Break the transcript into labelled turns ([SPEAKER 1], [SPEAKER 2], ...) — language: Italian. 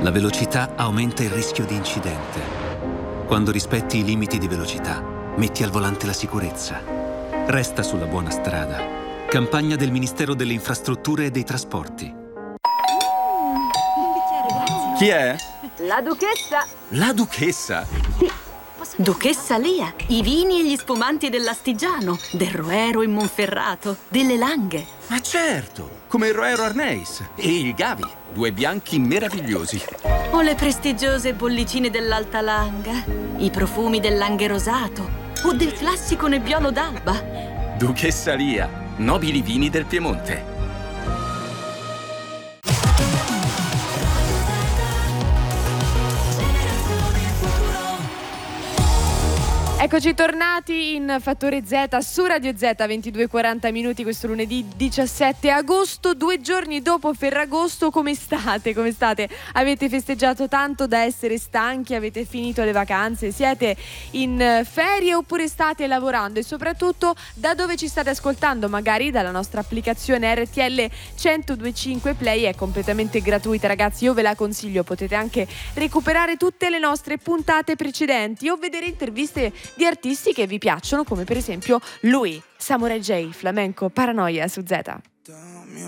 [SPEAKER 1] La velocità aumenta il rischio di incidente. Quando rispetti i limiti di velocità, metti al volante la sicurezza. Resta sulla buona strada. Campagna del Ministero delle Infrastrutture e dei Trasporti.
[SPEAKER 2] Chi è?
[SPEAKER 3] La duchessa.
[SPEAKER 2] La duchessa?
[SPEAKER 3] Sì. Duchessa Lia, i vini e gli spumanti dell'Astigiano, del Roero in Monferrato, delle Langhe.
[SPEAKER 2] Ma certo, come il Roero Arneis e il Gavi, 2 bianchi meravigliosi.
[SPEAKER 3] O le prestigiose bollicine dell'Alta Langa, i profumi del Langhe Rosato o del classico Nebbiolo d'Alba.
[SPEAKER 2] Duchessa Lia, nobili vini del Piemonte.
[SPEAKER 4] Eccoci tornati in Fattore Z su Radio Z, 22:40 minuti questo lunedì 17 agosto, 2 giorni dopo Ferragosto. Come state? Come state? Avete festeggiato tanto da essere stanchi? Avete finito le vacanze? Siete in ferie oppure state lavorando? E soprattutto da dove ci state ascoltando? Magari dalla nostra applicazione RTL 1025 Play, è completamente gratuita, ragazzi, io ve la consiglio. Potete anche recuperare tutte le nostre puntate precedenti o vedere interviste di artisti che vi piacciono, come per esempio lui, Samurai J, Flamenco, Paranoia su Z.